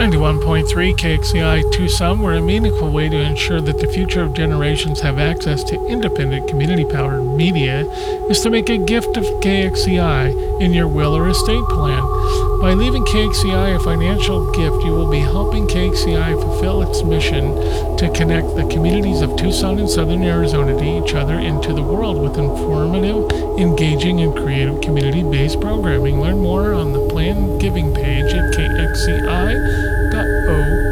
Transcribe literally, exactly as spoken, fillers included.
ninety-one point three K X C I Tucson, where a meaningful way to ensure that the future of generations have access to independent, community-powered media is to make a gift of K X C I in your will or estate plan. By leaving K X C I a financial gift, you will be helping K X C I fulfill its mission to connect the communities of Tucson and Southern Arizona to each other and to the world with informative, engaging, and creative community-based programming. Learn more on the plan giving page at K X C I dot O